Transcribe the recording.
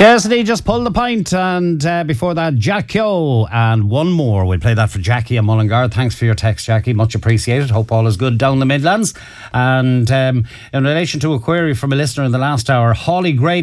Cassidy just pulled the pint, and before that, Jack Kyo, and one more. We'll play that for Jackie and Mullingar. Thanks for your text, Jackie. Much appreciated. Hope all is good down the Midlands. And in relation to a query from a listener in the last hour, Hawley Grade